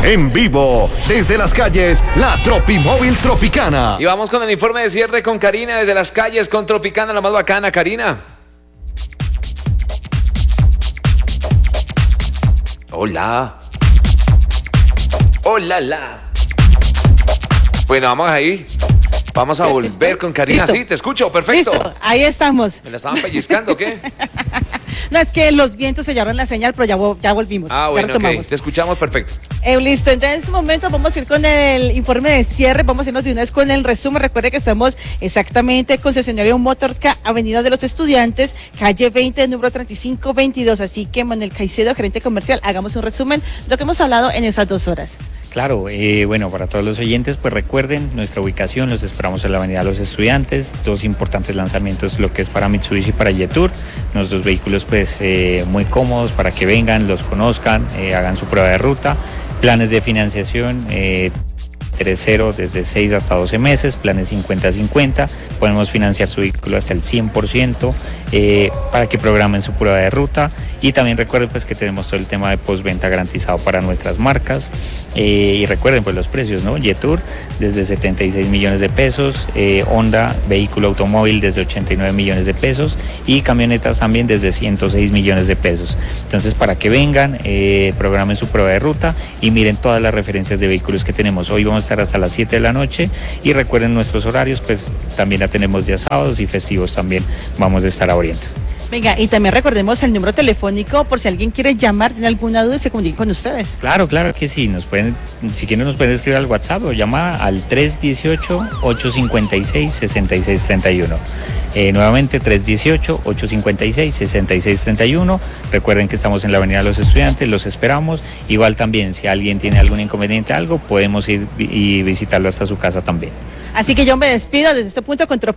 En vivo, desde las calles, la Tropimóvil Tropicana. Y vamos con el informe de cierre con Karina desde las calles con Tropicana, la más bacana, Karina. Hola. Hola. Bueno, vamos ahí. Vamos a volver con Karina. ¿Listo? Sí, te escucho, perfecto. Listo, ahí estamos. ¿Me la estaban pellizcando o qué? No, es que los vientos sellaron la señal, pero ya volvimos. Ah, ya bueno, retomamos. ok, te escuchamos perfecto. Listo, entonces en este momento vamos a ir con el informe de cierre, vamos a irnos de una vez con el resumen. Recuerde que estamos exactamente concesionario Motorca, Avenida de los Estudiantes, calle 20, número 3522. Así que Manuel Caicedo, gerente comercial, hagamos un resumen de lo que hemos hablado en esas 2 horas. Claro, bueno, para todos los oyentes, pues recuerden nuestra ubicación, los esperamos en la Avenida de los Estudiantes, 2 importantes lanzamientos, lo que es para Mitsubishi y para Yetur, nuestros vehículos pues muy cómodos para que vengan, los conozcan, hagan su prueba de ruta, planes de financiación, 3.0 desde 6 hasta 12 meses, planes 50-50, podemos financiar su vehículo hasta el 100% para que programen su prueba de ruta. Y también recuerden pues que tenemos todo el tema de postventa garantizado para nuestras marcas y recuerden pues los precios, ¿no? Yetur desde 76 millones de pesos, Honda vehículo automóvil desde 89 millones de pesos y camionetas también desde 106 millones de pesos. Entonces para que vengan, programen su prueba de ruta y miren todas las referencias de vehículos que tenemos. Hoy vamos a estar hasta las 7 de la noche y recuerden nuestros horarios, pues también la tenemos días sábados y festivos también vamos a estar abriendo. Venga, y también recordemos el número telefónico por si alguien quiere llamar, tiene alguna duda y se comunique con ustedes. Claro que sí, si quieren nos pueden escribir al WhatsApp o llamar al 318-856-6631. Nuevamente 318-856-6631. Recuerden que estamos en la Avenida de los Estudiantes, los esperamos. Igual también, si alguien tiene algún inconveniente, podemos ir y visitarlo hasta su casa también. Así que yo me despido desde este punto con